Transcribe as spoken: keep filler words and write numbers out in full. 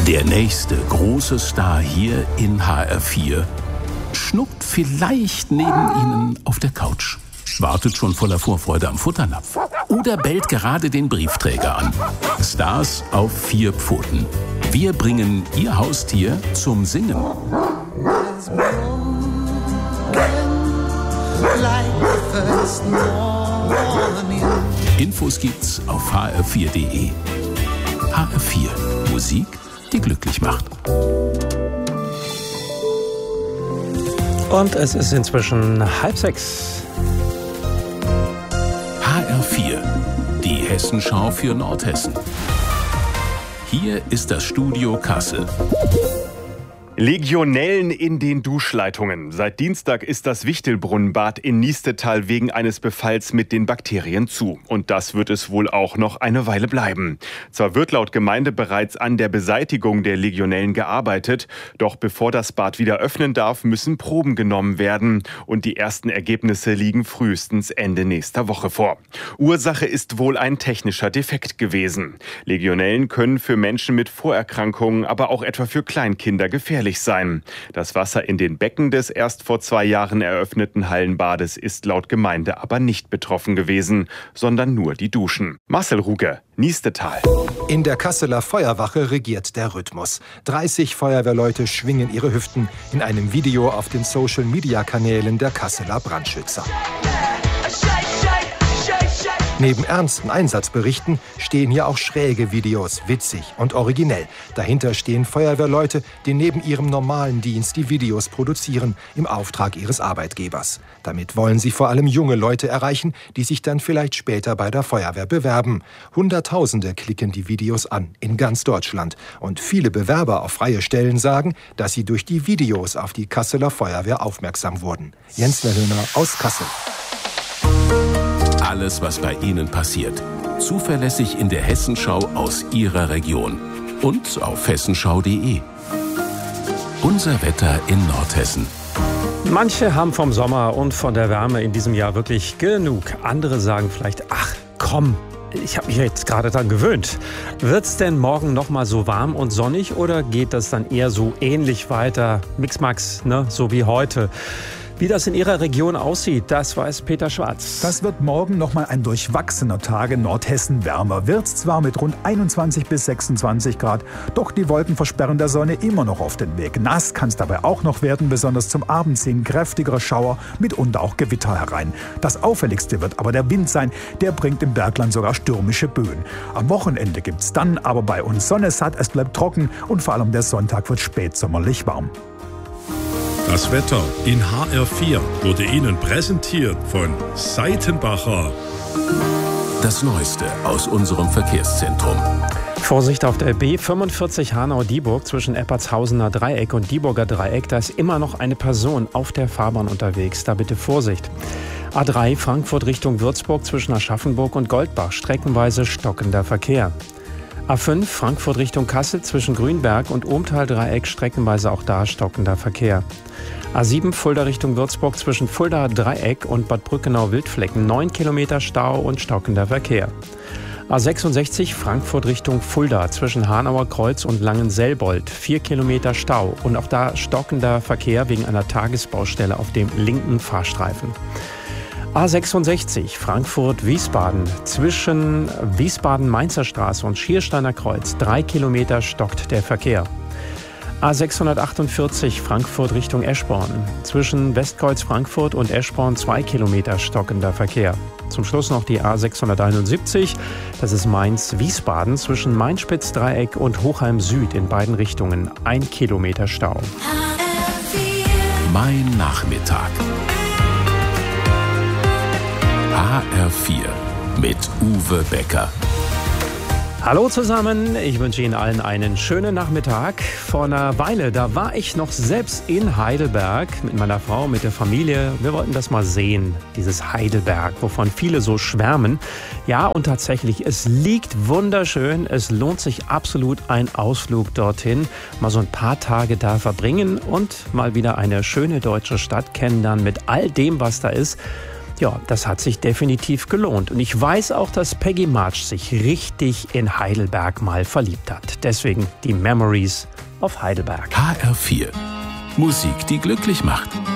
Der nächste große Star hier in H R vier schnuckt vielleicht neben Ihnen auf der Couch, wartet schon voller Vorfreude am Futternapf oder bellt gerade den Briefträger an. Stars auf vier Pfoten. Wir bringen Ihr Haustier zum Singen. Infos gibt's auf h r vier punkt d e. H R vier. Musik, die glücklich macht. Und es ist inzwischen halb sechs. H R vier. Die Hessenschau für Nordhessen. Hier ist das Studio Kassel. Legionellen in den Duschleitungen. Seit Dienstag ist das Wichtelbrunnenbad in Niestetal wegen eines Befalls mit den Bakterien zu. Und das wird es wohl auch noch eine Weile bleiben. Zwar wird laut Gemeinde bereits an der Beseitigung der Legionellen gearbeitet, doch bevor das Bad wieder öffnen darf, müssen Proben genommen werden. Und die ersten Ergebnisse liegen frühestens Ende nächster Woche vor. Ursache ist wohl ein technischer Defekt gewesen. Legionellen können für Menschen mit Vorerkrankungen, aber auch etwa für Kleinkinder gefährlich sein. Das Wasser in den Becken des erst vor zwei Jahren eröffneten Hallenbades ist laut Gemeinde aber nicht betroffen gewesen, sondern nur die Duschen. Marcel Ruge, Niestetal. In der Kasseler Feuerwache regiert der Rhythmus. dreißig Feuerwehrleute schwingen ihre Hüften in einem Video auf den Social-Media-Kanälen der Kasseler Brandschützer. Neben ernsten Einsatzberichten stehen hier auch schräge Videos, witzig und originell. Dahinter stehen Feuerwehrleute, die neben ihrem normalen Dienst die Videos produzieren, im Auftrag ihres Arbeitgebers. Damit wollen sie vor allem junge Leute erreichen, die sich dann vielleicht später bei der Feuerwehr bewerben. Hunderttausende klicken die Videos an, in ganz Deutschland. Und viele Bewerber auf freie Stellen sagen, dass sie durch die Videos auf die Kasseler Feuerwehr aufmerksam wurden. Jens Verhöhner aus Kassel. Alles, was bei Ihnen passiert. Zuverlässig in der Hessenschau aus Ihrer Region. Und auf hessenschau punkt d e. Unser Wetter in Nordhessen. Manche haben vom Sommer und von der Wärme in diesem Jahr wirklich genug. Andere sagen vielleicht, ach komm, ich habe mich jetzt gerade dran gewöhnt. Wird's denn morgen noch mal so warm und sonnig oder geht das dann eher so ähnlich weiter? Mixmax, ne, so wie heute. Wie das in Ihrer Region aussieht, das weiß Peter Schwarz. Das wird morgen nochmal ein durchwachsener Tag in Nordhessen. Wärmer wird's zwar mit rund einundzwanzig bis sechsundzwanzig Grad, doch die Wolken versperren der Sonne immer noch auf den Weg. Nass kann es dabei auch noch werden, besonders zum Abend ziehen kräftigere Schauer, mitunter auch Gewitter herein. Das auffälligste wird aber der Wind sein, der bringt im Bergland sogar stürmische Böen. Am Wochenende gibt's dann aber bei uns Sonne satt, es bleibt trocken und vor allem der Sonntag wird spätsommerlich warm. Das Wetter in H R vier wurde Ihnen präsentiert von Seitenbacher. Das Neueste aus unserem Verkehrszentrum. Vorsicht auf der B fünfundvierzig Hanau-Dieburg zwischen Eppertshausener Dreieck und Dieburger Dreieck. Da ist immer noch eine Person auf der Fahrbahn unterwegs. Da bitte Vorsicht. A drei Frankfurt Richtung Würzburg zwischen Aschaffenburg und Goldbach. Streckenweise stockender Verkehr. A fünf Frankfurt Richtung Kassel zwischen Grünberg und Ohmtal-Dreieck, streckenweise auch da stockender Verkehr. A sieben Fulda Richtung Würzburg zwischen Fulda Dreieck und Bad Brückenau-Wildflecken, neun Kilometer Stau und stockender Verkehr. A sechsundsechzig Frankfurt Richtung Fulda zwischen Hanauer Kreuz und Langenselbold, vier Kilometer Stau und auch da stockender Verkehr wegen einer Tagesbaustelle auf dem linken Fahrstreifen. A sechsundsechzig Frankfurt-Wiesbaden zwischen Wiesbaden-Mainzer Straße und Schiersteiner Kreuz. Drei Kilometer stockt der Verkehr. A sechshundertachtundvierzig Frankfurt Richtung Eschborn. Zwischen Westkreuz Frankfurt und Eschborn zwei Kilometer stockender Verkehr. Zum Schluss noch die A sechshunderteinundsiebzig. Das ist Mainz-Wiesbaden zwischen Mainspitz-Dreieck und Hochheim Süd in beiden Richtungen. Ein Kilometer Stau. Mein Nachmittag. H R vier mit Uwe Becker. Hallo zusammen, ich wünsche Ihnen allen einen schönen Nachmittag. Vor einer Weile, da war ich noch selbst in Heidelberg mit meiner Frau, mit der Familie. Wir wollten das mal sehen, dieses Heidelberg, wovon viele so schwärmen. Ja, und tatsächlich, es liegt wunderschön. Es lohnt sich absolut ein Ausflug dorthin. Mal so ein paar Tage da verbringen und mal wieder eine schöne deutsche Stadt kennenlernen mit all dem, was da ist. Ja, das hat sich definitiv gelohnt. Und ich weiß auch, dass Peggy March sich richtig in Heidelberg mal verliebt hat. Deswegen die Memories of Heidelberg. H R vier. Musik, die glücklich macht.